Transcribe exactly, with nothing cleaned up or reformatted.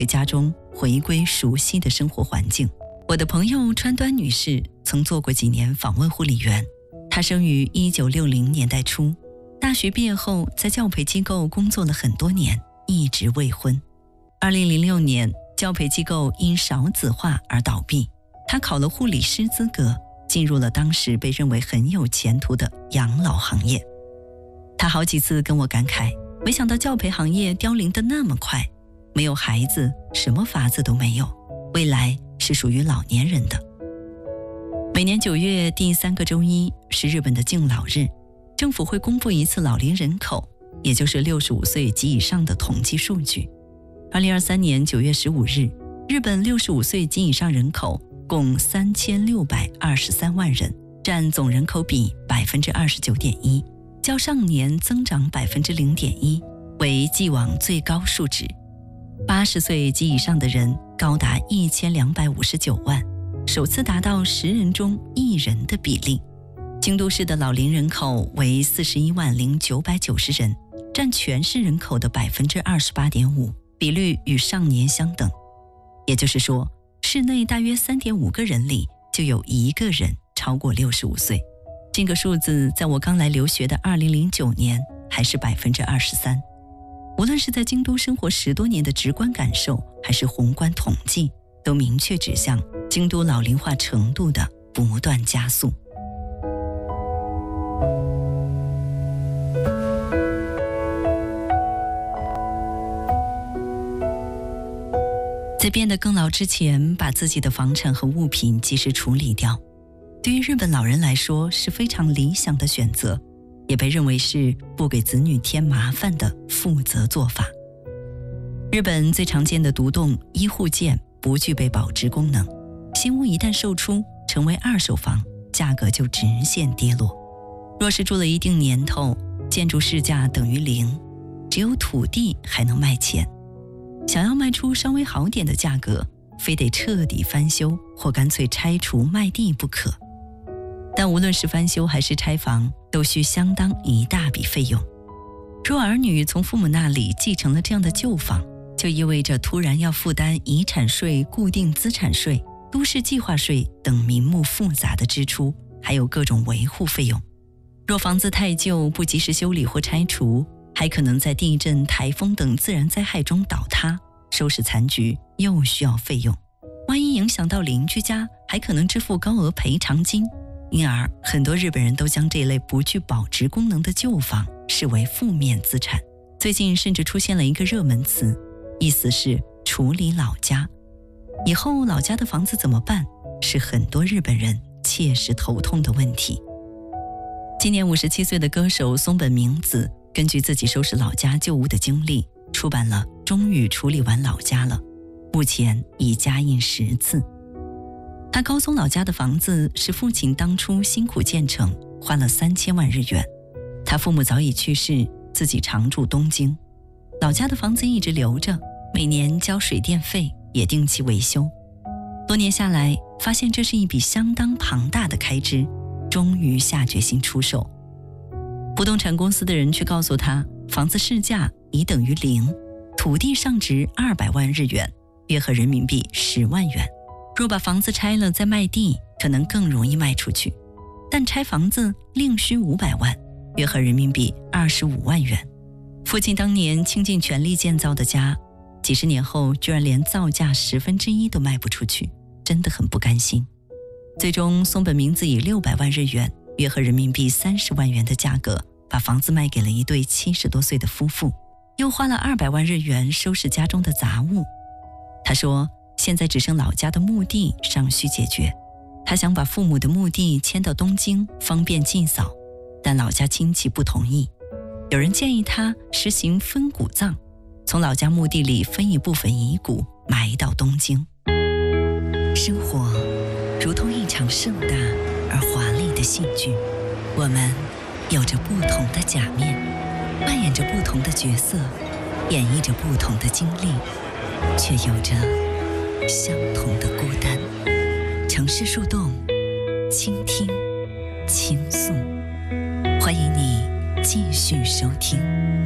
回家中回归熟悉的生活环境。我的朋友川端女士曾做过几年访问护理员，她生于一九六零年代初，大学毕业后在教培机构工作了很多年，一直未婚。二零零六年，教培机构因少子化而倒闭，她考了护理师资格，进入了当时被认为很有前途的养老行业。她好几次跟我感慨，没想到教培行业凋零得那么快，没有孩子，什么法子都没有，未来是属于老年人的。每年九月第三个周一是日本的敬老日，政府会公布一次老龄人口，也就是六十五岁及以上的统计数据。二零二三年九月十五日，日本六十五岁及以上人口共三千六百二十三万人，占总人口比百分之二十九点一，较上年增长百分之零点一，为既往最高数值。八十岁及以上的人高达一千两百五十九万，首次达到十人中一人的比例。京都市的老龄人口为四十一万零九百九十人，占全市人口的百分之二十八点五，比率与上年相等。也就是说，市内大约三点五个人里就有一个人超过六十五岁。这个数字在我刚来留学的二零零九年还是百分之二十三。无论是在京都生活十多年的直观感受，还是宏观统计，都明确指向京都老龄化程度的不断加速。在变得更老之前，把自己的房产和物品及时处理掉，对于日本老人来说是非常理想的选择，也被认为是不给子女添麻烦的负责做法。日本最常见的独栋一户建不具备保值功能，新屋一旦售出成为二手房，价格就直线跌落。若是住了一定年头，建筑市价等于零，只有土地还能卖钱。想要卖出稍微好点的价格，非得彻底翻修或干脆拆除卖地不可。但无论是翻修还是拆房，都需相当一大笔费用。若儿女从父母那里继承了这样的旧房，就意味着突然要负担遗产税、固定资产税、都市计划税等名目复杂的支出，还有各种维护费用。若房子太旧，不及时修理或拆除，还可能在地震、台风等自然灾害中倒塌，收拾残局又需要费用。万一影响到邻居家，还可能支付高额赔偿金。因而很多日本人都将这类不具保值功能的旧房视为负面资产。最近甚至出现了一个热门词，意思是处理老家。以后老家的房子怎么办，是很多日本人切实头痛的问题。今年五十七岁的歌手松本明子根据自己收拾老家旧物的经历，出版了《终于处理完老家了》，目前已加印十次。他高松老家的房子是父亲当初辛苦建成，花了三千万日元。他父母早已去世，自己常住东京，老家的房子一直留着，每年交水电费，也定期维修。多年下来，发现这是一笔相当庞大的开支，终于下决心出售。不动产公司的人却告诉他，房子市价已等于零，土地上值二百万日元，约合人民币十万元。若把房子拆了再卖地，可能更容易卖出去，但拆房子另需五百万，约合人民币二十五万元。父亲当年倾尽全力建造的家，几十年后居然连造价十分之一都卖不出去，真的很不甘心。最终松本明子以六百万日元，约合人民币三十万元的价格，把房子卖给了一对七十多岁的夫妇，又花了二百万日元收拾家中的杂物。他说，现在只剩老家的墓地尚需解决，他想把父母的墓地迁到东京，方便祭扫，但老家亲戚不同意。有人建议他实行分骨葬，从老家墓地里分一部分遗骨埋到东京。生活如同一场盛大而华丽的戏剧，我们有着不同的假面，扮演着不同的角色，演绎着不同的经历，却有着相同的孤单。城市树洞，倾听，倾诉，欢迎你继续收听。